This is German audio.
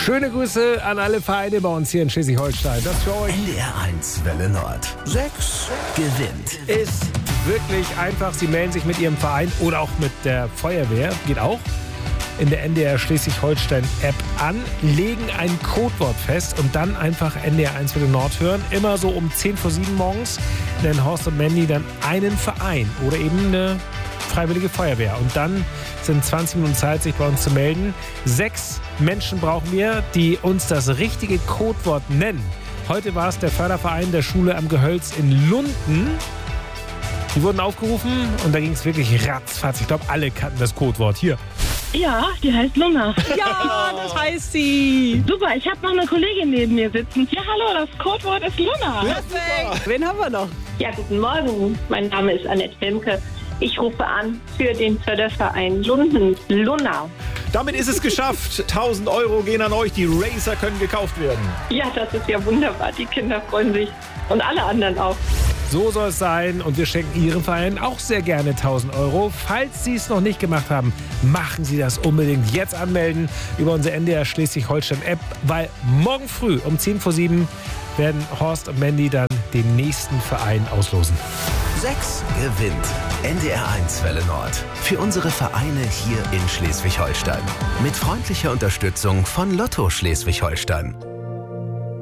Schöne Grüße an alle Vereine bei uns hier in Schleswig-Holstein. Das für euch. NDR 1 Welle Nord. 6 gewinnt. Ist wirklich einfach. Sie melden sich mit Ihrem Verein oder auch mit der Feuerwehr. Geht auch. In der NDR Schleswig-Holstein-App an, legen ein Codewort fest und dann einfach NDR 1 Welle Nord hören. Immer so um 10 vor 7 morgens nennen Horst und Mandy dann einen Verein oder eben eine Freiwillige Feuerwehr. Und dann sind 20 Minuten Zeit, sich bei uns zu melden. 6 Menschen brauchen wir, die uns das richtige Codewort nennen. Heute war es der Förderverein der Schule am Gehölz in Lunden. Die wurden aufgerufen und da ging es wirklich ratzfatz. Ich glaube, alle kannten das Codewort. Hier. Ja, die heißt Luna. Ja, das heißt sie. Super, ich habe noch eine Kollegin neben mir sitzen. Ja, hallo, das Codewort ist Luna. Perfekt. Wen haben wir noch? Ja, guten Morgen. Mein Name ist Annette Wilmke. Ich rufe an für den Förderverein Lunden. Luna. Damit ist es geschafft. 1.000 € gehen an euch. Die Racer können gekauft werden. Ja, das ist ja wunderbar. Die Kinder freuen sich. Und alle anderen auch. So soll es sein und wir schenken Ihrem Verein auch sehr gerne 1.000 €. Falls Sie es noch nicht gemacht haben, machen Sie das unbedingt. Jetzt anmelden über unsere NDR Schleswig-Holstein-App, weil morgen früh um 10 vor 7 werden Horst und Mandy dann den nächsten Verein auslosen. 6 gewinnt. NDR 1 Welle Nord. Für unsere Vereine hier in Schleswig-Holstein. Mit freundlicher Unterstützung von Lotto Schleswig-Holstein.